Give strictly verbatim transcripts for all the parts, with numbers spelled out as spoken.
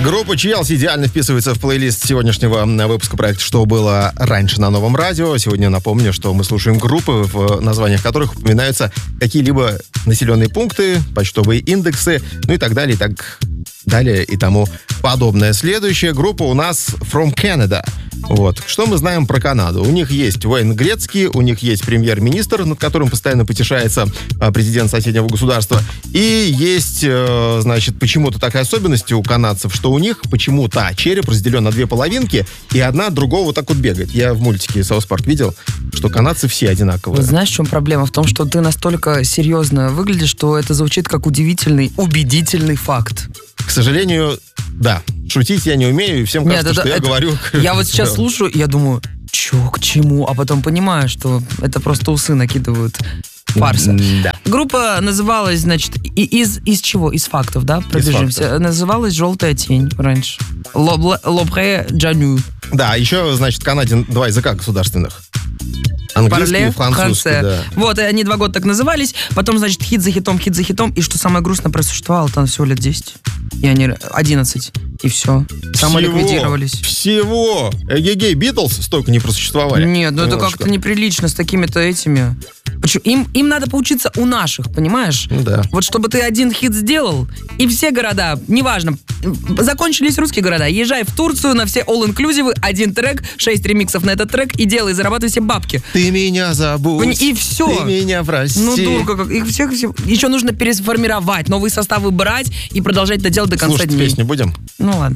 Группа Челси идеально вписывается в плейлист сегодняшнего выпуска проекта «Что было раньше» на Новом радио. Сегодня напомню, что мы слушаем группы, в названиях которых упоминаются какие-либо населенные пункты, почтовые индексы, ну и так далее, и так далее, и тому подобное. Следующая группа у нас From Canada. Вот. Что мы знаем про Канаду? У них есть Уэйн Грецкий, у них есть премьер-министр, над которым постоянно потешается президент соседнего государства. И есть, значит, почему-то такая особенность у канадцев, что у них почему-то череп разделен на две половинки, и одна от другого вот так вот бегает. Я в мультике «Саус Парк» видел, что канадцы все одинаковые. Вот знаешь, в чем проблема? В том, что ты настолько серьезно выглядишь, что это звучит как удивительный, убедительный факт. К сожалению, да. Шутить я не умею, и всем кажется, Нет, это, что я это, говорю... Я вот сейчас слушаю, и я думаю, чё, к чему? А потом понимаю, что это просто усы накидывают фарса. Да. Группа называлась, значит, из, из чего? Из фактов, да? Пробежимся. Фактов. Называлась «Желтая тень» раньше. «Лобре Джаню». Да, еще, значит, в Канаде два языка государственных. Английский Парле, и французский, да. Вот, и они два года так назывались. Потом, значит, хит за хитом, хит за хитом. И что самое грустное, просуществовало там всего лет десять. И они одиннадцать. И все. Самоликвидировались. Всего? Эгегей, Битлз столько не просуществовали? Нет, ну это как-то неприлично с такими-то этими... Им, им надо поучиться у наших, понимаешь? Да. Вот чтобы ты один хит сделал, и все города, неважно, закончились русские города, езжай в Турцию на все all-inclusive, один трек, шесть ремиксов на этот трек, и делай, зарабатывай все бабки. Ты меня забудь. И все. Ты меня прости. Ну, дурка, как. Их всех, всех... Еще нужно пересформировать, новые составы брать и продолжать это делать до конца Слушать дней. песню будем? Ну ладно.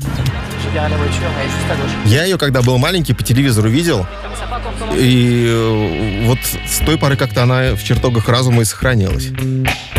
Я ее, когда был маленький, по телевизору видел. И вот с той поры как-то она в чертогах разума и сохранилась.